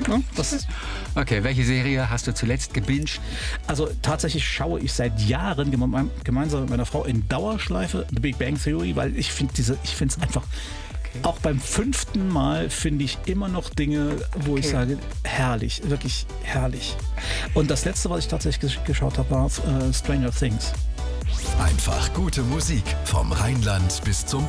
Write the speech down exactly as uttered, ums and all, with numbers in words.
Ja, das ist Okay, welche Serie hast du zuletzt gebinged? Also tatsächlich schaue ich seit Jahren geme- gemeinsam mit meiner Frau in Dauerschleife The Big Bang Theory, weil ich finde diese, ich finde es einfach, auch beim fünften Mal finde ich immer noch Dinge, wo okay. ich sage, herrlich, wirklich herrlich. Und das letzte, was ich tatsächlich geschaut habe, war äh, Stranger Things. Einfach gute Musik vom Rheinland bis zum